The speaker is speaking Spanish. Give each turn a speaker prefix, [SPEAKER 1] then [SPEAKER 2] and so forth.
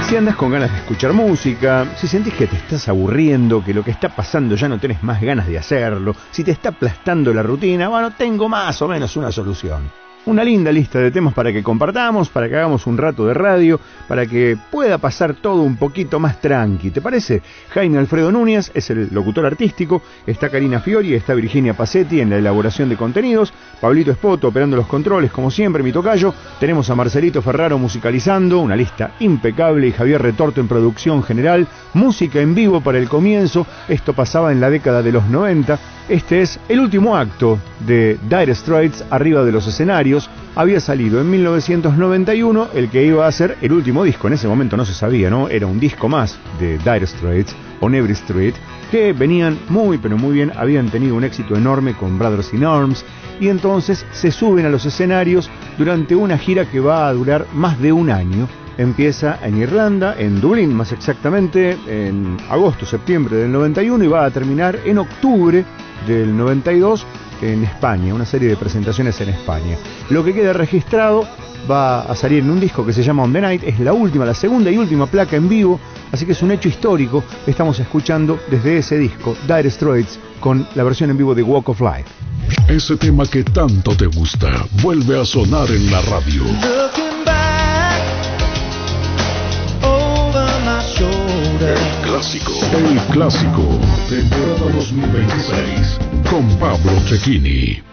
[SPEAKER 1] Si andas con ganas de escuchar música, si sentís que te estás aburriendo, que lo que está pasando ya no tenés más ganas de hacerlo, si te está aplastando la rutina, bueno, tengo más o menos una solución. Una linda lista de temas para que compartamos, para que hagamos un rato de radio, para que pueda pasar todo un poquito más tranqui. ¿Te parece? Jaime Alfredo Núñez es el locutor artístico, está Karina Fiori, está Virginia Pacetti en la elaboración de contenidos, Pablito Espoto operando los controles, como siempre, mi tocayo. Tenemos a Marcelito Ferraro musicalizando, una lista impecable, y Javier Retorto en producción general, música en vivo para el comienzo. Esto pasaba en la década de los 90. Este es el último acto de Dire Straits arriba de los escenarios. Había salido en 1991 el que iba a ser el último disco. En ese momento no se sabía, ¿no? Era un disco más de Dire Straits, On Every Street, que venían muy pero muy bien, habían tenido un éxito enorme con Brothers in Arms, y entonces se suben a los escenarios durante una gira que va a durar más de un año. Empieza en Irlanda, en Dublín más exactamente, en agosto-septiembre del 91, y va a terminar en octubre del 92 en España, una serie de presentaciones en España. Lo que queda registrado va a salir en un disco que se llama On the Night, es la segunda y última placa en vivo, así que es un hecho histórico. Estamos escuchando desde ese disco Dire Straits con la versión en vivo de Walk of Life.
[SPEAKER 2] Ese tema que tanto te gusta vuelve a sonar en la radio. El clásico, temporada 2026, con Pablo Cecchini.